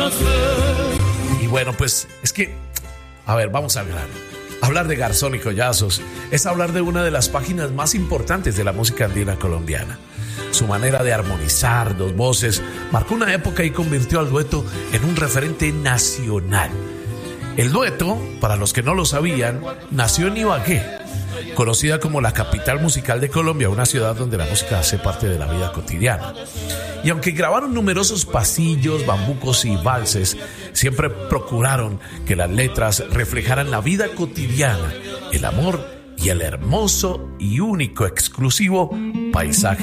Y bueno, pues es que, a ver, vamos a hablar. Hablar de Garzón y Collazos es hablar de una de las páginas más importantes de la música andina colombiana. Su manera de armonizar dos voces marcó una época y convirtió al dueto en un referente nacional. El dueto, para los que no lo sabían, nació en Ibagué, conocida como la capital musical de Colombia, una ciudad donde la música hace parte de la vida cotidiana. Y aunque grabaron numerosos pasillos, bambucos y valses, siempre procuraron que las letras reflejaran la vida cotidiana, el amor y el hermoso y único exclusivo paisaje